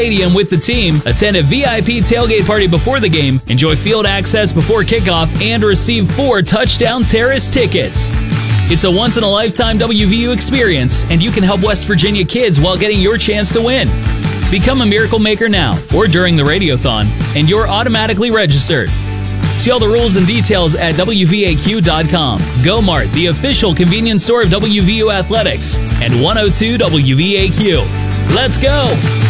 stadium with the team, attend a VIP tailgate party before the game, enjoy field access before kickoff, and receive 4 Touchdown Terrace tickets. It's a once-in-a-lifetime WVU experience, and you can help West Virginia kids while getting your chance to win. Become a Miracle Maker now or during the Radiothon, and you're automatically registered. See all the rules and details at WVAQ.com. Go Mart, the official convenience store of WVU Athletics, and 102 WVAQ. Let's go!